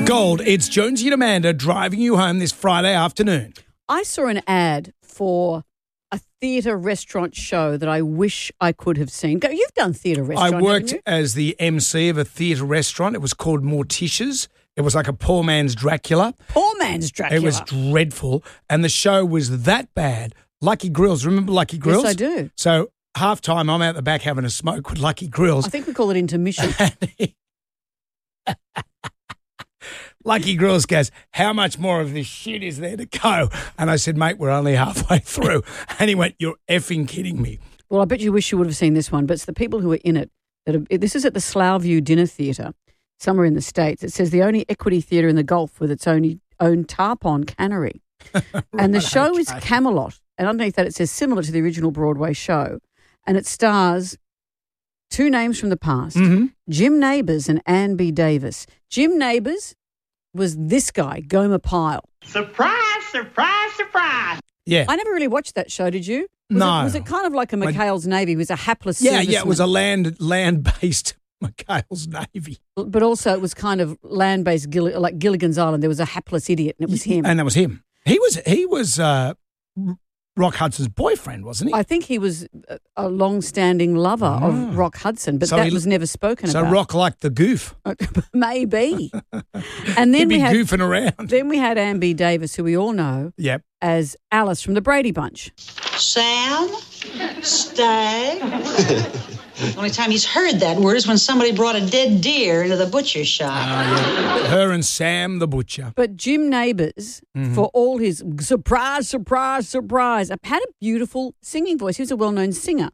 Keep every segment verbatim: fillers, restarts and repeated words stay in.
Gold, it's Jonesy and Amanda driving you home this Friday afternoon. I saw an ad for a theatre restaurant show that I wish I could have seen. Go, you've done theatre restaurant, I worked haven't you? as the M C of a theatre restaurant. It was called Morticia's. It was like a poor man's Dracula. Poor man's Dracula. It was dreadful. And the show was that bad. Lucky Grills. Remember Lucky Grills? Yes, I do. So half time I'm out the back having a smoke with Lucky Grills. I think we call it intermission. Lucky Grills goes, how much more of this shit is there to go? And I said, mate, we're only halfway through. And he went, you're effing kidding me. Well, I bet you wish you would have seen this one, but it's the people who are in it. That are, this is at the Slough View Dinner Theatre, somewhere in the States. It says the only equity theatre in the Gulf with its own, own tarpon cannery. Right, and the show okay. is Camelot. And underneath that it says similar to the original Broadway show. And it stars two names from the past, Mm-hmm. Jim Nabors and Ann B. Davis. Jim Nabors was this guy, Gomer Pyle. Surprise, surprise, surprise. Yeah. I never really watched that show, did you? Was No. It, was it kind of like a McHale's Navy? It was a hapless Yeah, yeah, it was a serviceman. land land-based McHale's Navy. But also it was kind of land-based, Gill- like Gilligan's Island. There was a hapless idiot and it was him. And that was him. He was he was uh, Rock Hudson's boyfriend, wasn't he? I think he was a- a long-standing lover Oh. of Rock Hudson, but So that he- was never spoken so about. Rock liked the goof. Maybe. And then He'd be we had goofing around. then we had Ann B. Davis, who we all know Yep. as Alice from the Brady Bunch. Sam, stay. The only time he's heard that word is when somebody brought a dead deer into the butcher's shop. Her and Sam the butcher. But Jim Nabors, Mm-hmm. for all his surprise, surprise, surprise, had a beautiful singing voice. He was a well-known singer.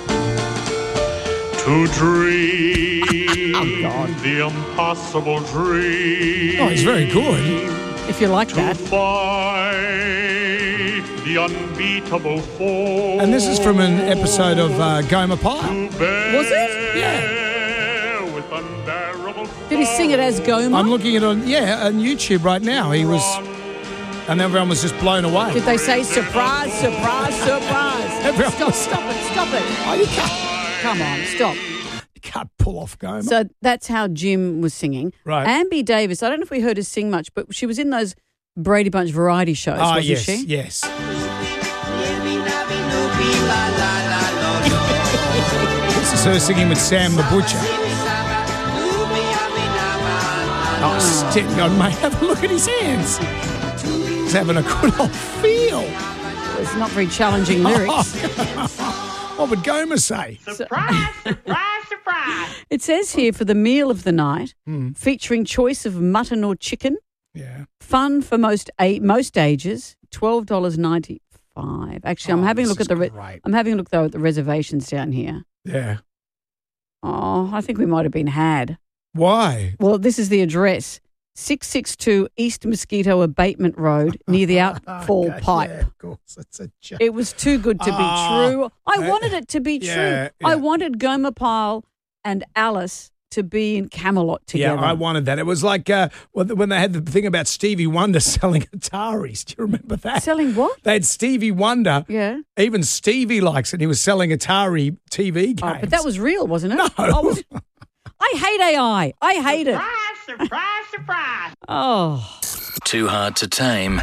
To dream the impossible dream. Oh, he's very good. If you like To that. fight the unbeatable force. And this is from an episode of uh, Gomer Pyle. Was it? Yeah. With unbearable Did he sing it as Gomer? I'm looking at it on yeah on YouTube right now. He was, and everyone was just blown away. Did they say surprise, surprise, surprise? Everyone Stop, was- stop it, stop it. Oh, you can't, Come on, stop. you can't pull off Gomer. So that's how Jim was singing. Right. Ann B. Davis, I don't know if we heard her sing much, but she was in those Brady Bunch variety shows, oh wasn't yes, she? yes. This is her singing with Sam the butcher. Oh, steady on, mate. Have a look at his hands. He's having a good old feel. It's not very challenging lyrics. What would Gomer say? Surprise, surprise, surprise. It says here for the meal of the night, Hmm. featuring choice of mutton or chicken, Yeah. fun for most a- most ages, twelve dollars ninety-five. Actually, I'm Oh, having a this look at the is re- great. I'm having a look though at the reservations down here. Yeah. Oh, I think we might have been had. Why? Well, this is the address. six sixty-two East Mosquito Abatement Road near the outfall Okay, pipe. Yeah, of course. It's a joke. It was too good to be Ah, true. I uh, wanted it to be yeah, true. yeah. I wanted Gomer Pyle and Alice to be in Camelot together. Yeah, I wanted that. It was like uh, when when they had the thing about Stevie Wonder selling Ataris. Do you remember that? Selling what? They had Stevie Wonder. Yeah. Even Stevie likes it. He was selling Atari T V games. Oh, but that was real, wasn't it? No. Oh, was it? I hate A I. I hate it. Surprise, surprise, surprise. Oh. Too hard to tame.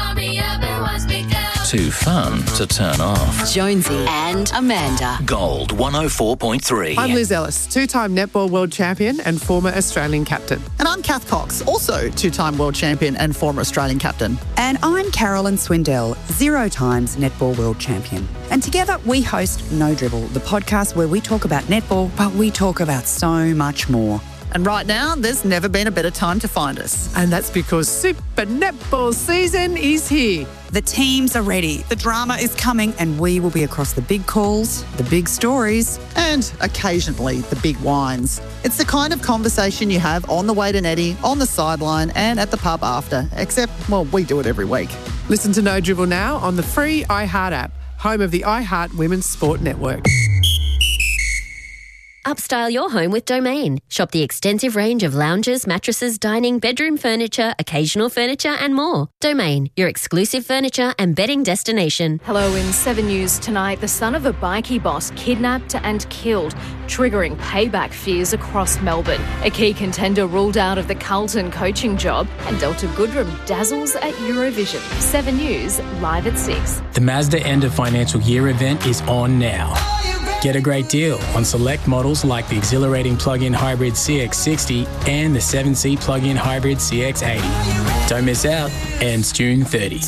Too fun to turn off. Jonesy and Amanda. Gold one oh four point three. I'm Liz Ellis, two-time netball world champion and former Australian captain. And I'm Kath Cox, also two-time world champion and former Australian captain. And I'm Carolyn Swindell, zero times netball world champion. And together we host No Dribble, the podcast where we talk about netball, but we talk about so much more. And right now, there's never been a better time to find us. And that's because Super Netball season is here. The teams are ready, the drama is coming, and we will be across the big calls, the big stories. And occasionally, the big wines. It's the kind of conversation you have on the way to Netty, on the sideline, and at the pub after. Except, well, we do it every week. Listen to No Dribble now on the free iHeart app, home of the iHeart Women's Sport Network. Upstyle your home with Domain. Shop the extensive range of lounges, mattresses, dining, bedroom furniture, occasional furniture and more. Domain, your exclusive furniture and bedding destination. Hello, in Seven News tonight, the son of a bikie boss kidnapped and killed, triggering payback fears across Melbourne. A key contender ruled out of the Carlton coaching job, and Delta Goodrem dazzles at Eurovision. Seven News, live at six. The Mazda End of Financial Year event is on now. Get a great deal on select models like the exhilarating plug-in hybrid C X sixty and the seven-seat plug-in hybrid C X eighty. Don't miss out. Ends June thirtieth.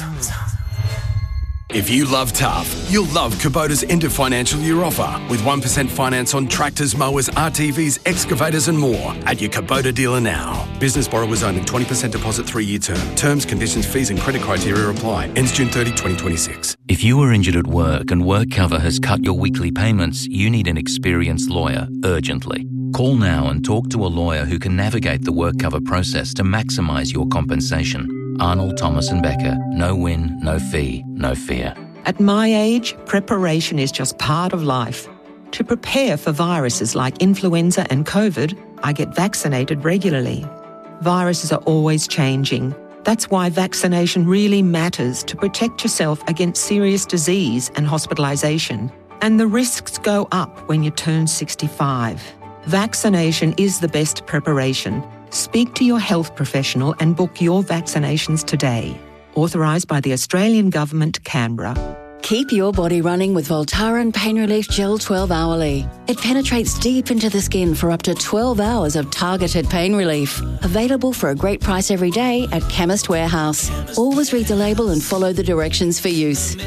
If you love tough, you'll love Kubota's end of financial year offer with one percent finance on tractors, mowers, R T Vs, excavators and more at your Kubota dealer now. Business borrowers only, twenty percent deposit, three-year term. Terms, conditions, fees and credit criteria apply. Ends June thirtieth, twenty twenty-six. If you are injured at work and work cover has cut your weekly payments, you need an experienced lawyer urgently. Call now and talk to a lawyer who can navigate the work cover process to maximise your compensation. Arnold, Thomas and Becker. No win, no fee, no fear. At my age, preparation is just part of life. To prepare for viruses like influenza and COVID, I get vaccinated regularly. Viruses are always changing. That's why vaccination really matters to protect yourself against serious disease and hospitalisation. And the risks go up when you turn sixty-five. Vaccination is the best preparation. Speak to your health professional and book your vaccinations today. Authorised by the Australian Government, Canberra. Keep your body running with Voltaren Pain Relief Gel twelve hourly. It penetrates deep into the skin for up to twelve hours of targeted pain relief. Available for a great price every day at Chemist Warehouse. Always read the label and follow the directions for use.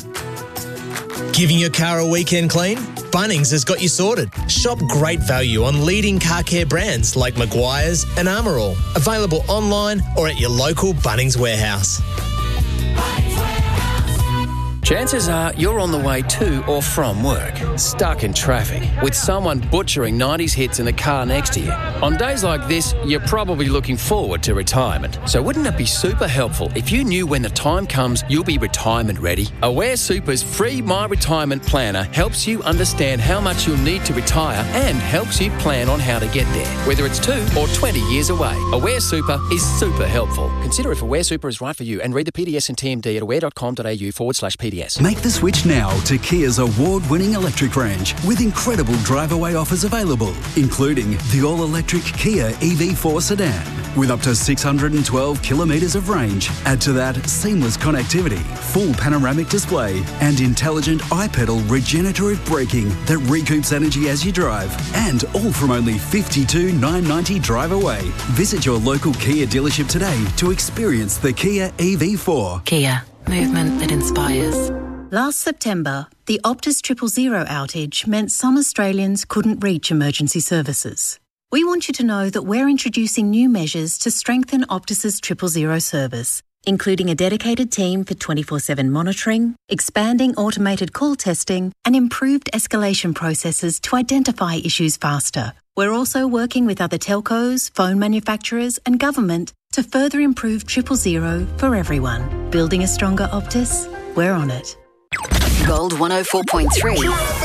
Giving your car a weekend clean? Bunnings has got you sorted. Shop great value on leading car care brands like Maguire's and Armour All. Available online or at your local Bunnings warehouse. Chances are you're on the way to or from work, stuck in traffic, with someone butchering nineties hits in the car next to you. On days like this, you're probably looking forward to retirement. So wouldn't it be super helpful if you knew when the time comes you'll be retirement ready? Aware Super's free My Retirement Planner helps you understand how much you'll need to retire and helps you plan on how to get there, whether it's two or twenty years away. Aware Super is super helpful. Consider if Aware Super is right for you and read the P D S and T M D at aware.com.au forward slash PDS. Make the switch now to Kia's award-winning electric range with incredible drive-away offers available, including the all-electric Kia E V four sedan with up to six hundred twelve kilometres of range. Add to that seamless connectivity, full panoramic display and intelligent iPedal regenerative braking that recoups energy as you drive. And all from only fifty-two thousand nine hundred ninety drive away. Visit your local Kia dealership today to experience the Kia E V four. Kia. Movement that inspires. Last September, the Optus Triple Zero outage meant some Australians couldn't reach emergency services. We want you to know that we're introducing new measures to strengthen Optus's Triple Zero service, including a dedicated team for twenty-four seven monitoring, expanding automated call testing, and improved escalation processes to identify issues faster. We're also working with other telcos, phone manufacturers, and government to further improve Triple Zero for everyone. Building a stronger Optus? We're on it. Gold one oh four point three.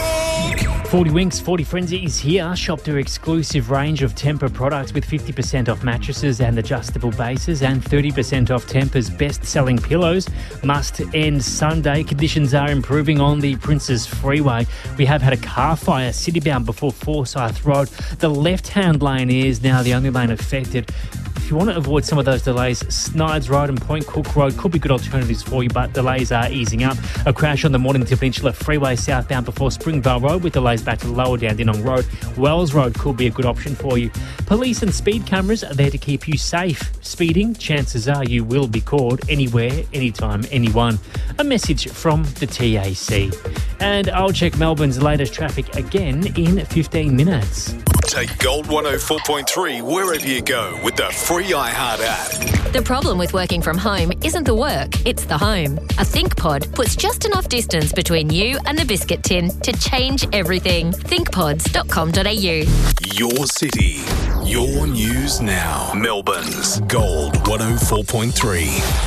forty Winks, forty Frenzy is here. Shop their exclusive range of Tempur products with fifty percent off mattresses and adjustable bases and thirty percent off Tempur's best-selling pillows. Must end Sunday. Conditions are improving on the Princes Freeway. We have had a car fire city-bound before Forsyth Road. The left-hand lane is now the only lane affected. If you want to avoid some of those delays, Snides Road and Point Cook Road could be good alternatives for you, but delays are easing up. A crash on the Mornington Peninsula Freeway southbound before Springvale Road with delays back to lower down Dinong Road. Wells Road could be a good option for you. Police and speed cameras are there to keep you safe. Speeding, chances are you will be caught anywhere, anytime, anyone. A message from the T A C. And I'll check Melbourne's latest traffic again in fifteen minutes. Take Gold one oh four point three wherever you go with the free iHeart app. The problem with working from home isn't the work, it's the home. A ThinkPod puts just enough distance between you and the biscuit tin to change everything. think pods dot com dot a u. Your city, your news now. Melbourne's Gold one oh four point three.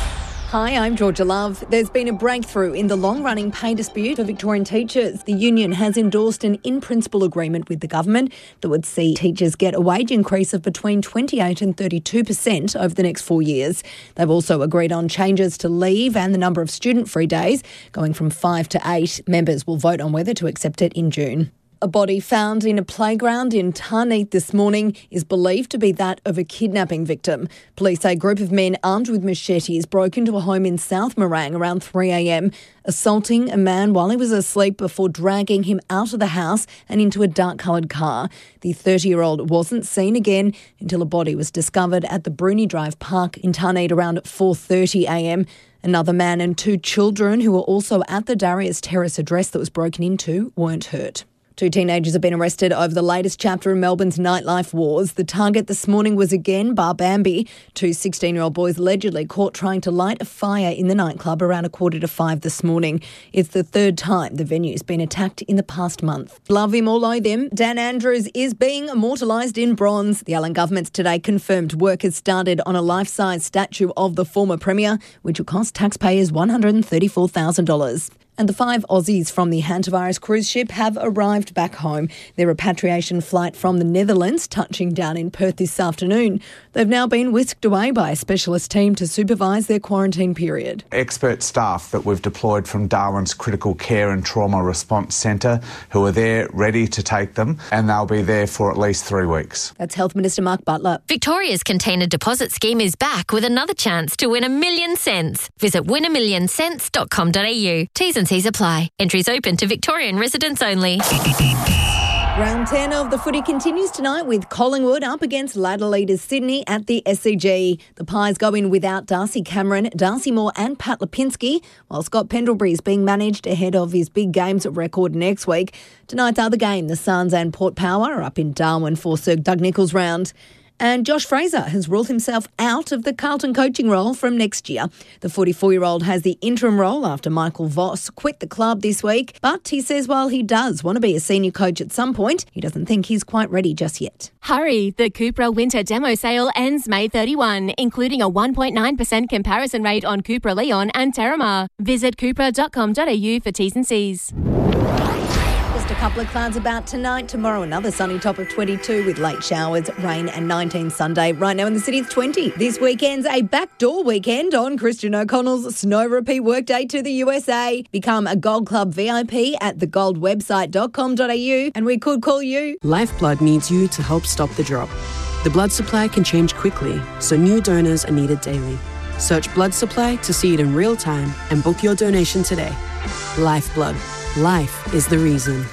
Hi, I'm Georgia Love. There's been a breakthrough in the long-running pay dispute for Victorian teachers. The union has endorsed an in-principle agreement with the government that would see teachers get a wage increase of between twenty-eight and thirty-two percent over the next four years. They've also agreed on changes to leave and the number of student-free days, going from five to eight. Members will vote on whether to accept it in June. A body found in a playground in Tarneet this morning is believed to be that of a kidnapping victim. Police say a group of men armed with machetes broke into a home in South Morang around three a.m, assaulting a man while he was asleep before dragging him out of the house and into a dark-coloured car. The thirty-year-old wasn't seen again until a body was discovered at the Bruni Drive Park in Tarneet around four thirty a.m. Another man and two children who were also at the Darius Terrace address that was broken into weren't hurt. Two teenagers have been arrested over the latest chapter in Melbourne's nightlife wars. The target this morning was again Barbambi. Two sixteen-year-old boys allegedly caught trying to light a fire in the nightclub around a quarter to five this morning. It's the third time the venue's been attacked in the past month. Love him or loathe him, Dan Andrews is being immortalised in bronze. The Allen government's today confirmed work has started on a life-size statue of the former Premier, which will cost taxpayers one hundred thirty-four thousand dollars. And the five Aussies from the Hantavirus cruise ship have arrived back home. Their repatriation flight from the Netherlands touching down in Perth this afternoon. They've now been whisked away by a specialist team to supervise their quarantine period. Expert staff that we've deployed from Darwin's Critical Care and Trauma Response Centre who are there ready to take them, and they'll be there for at least three weeks. That's Health Minister Mark Butler. Victoria's container deposit scheme is back with another chance to win a million cents. Visit win a million cents dot com dot a u. T's and C's apply. Entries open to Victorian residents only. Round ten of the footy continues tonight with Collingwood up against ladder leaders Sydney at the S C G. The Pies go in without Darcy Cameron, Darcy Moore and Pat Lipinski, while Scott Pendlebury is being managed ahead of his big games record next week. Tonight's other game, the Suns and Port Power are up in Darwin for Sir Doug Nicholls round. And Josh Fraser has ruled himself out of the Carlton coaching role from next year. The forty-four-year-old has the interim role after Michael Voss quit the club this week. But he says while he does want to be a senior coach at some point, he doesn't think he's quite ready just yet. Hurry! The Cupra Winter Demo Sale ends May thirty-first, including a one point nine percent comparison rate on Cupra Leon and Terramar. Visit cupra dot com dot a u for T's and C's. Just a couple of clouds about tonight. Tomorrow, another sunny top of twenty-two with late showers, rain and nineteen Sunday. Right now in the city, it's twenty. This weekend's a backdoor weekend on Christian O'Connell's Snow Repeat Workday to the U S A. Become a Gold Club V I P at the gold website dot com dot a u and we could call you. Lifeblood needs you to help stop the drop. The blood supply can change quickly, so new donors are needed daily. Search blood supply to see it in real time and book your donation today. Lifeblood. Life is the reason.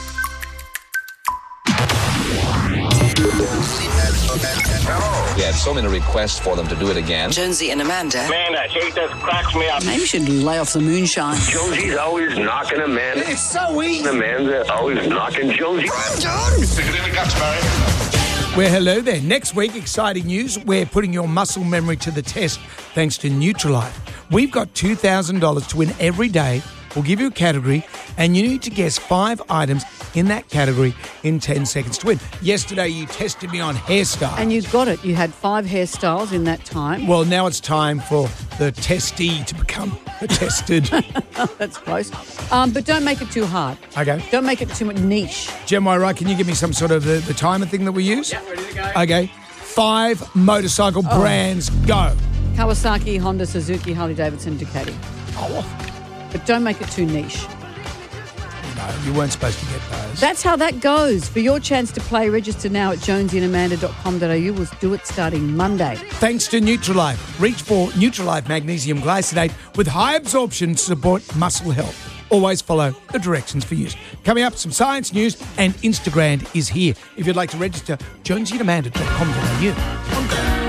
We had so many requests for them to do it again. Jonesy and Amanda. Man, that shit just cracks me up. Maybe you should lay off the moonshine. Jonesy's always knocking Amanda. It's so easy. Amanda always knocking Jonesy. Stick it in the guts, Barry. Well, hello there. Next week, exciting news. We're putting your muscle memory to the test thanks to Nutrilite. We've got two thousand dollars to win every day. We'll give you a category, and you need to guess five items in that category in ten seconds to win. Yesterday, you tested me on hairstyle. And you got it. You had five hairstyles in that time. Well, now it's time for the testee to become the tested. That's close. Um, but don't make it too hard. Okay. Don't make it too much niche. Jem, right, can you give me some sort of the, the timer thing that we use? Yeah, ready to go. Okay. Five motorcycle Oh. brands, go. Kawasaki, Honda, Suzuki, Harley-Davidson, Ducati. Oh. But don't make it too niche. No, you weren't supposed to get those. That's how that goes. For your chance to play, register now at jonesy and amanda dot com dot a u. We'll do it starting Monday. Thanks to Nutrilite. Reach for Nutrilite Magnesium Glycinate with high absorption to support muscle health. Always follow the directions for use. Coming up, some science news and Instagram is here. If you'd like to register, jonesy and amanda dot com dot a u.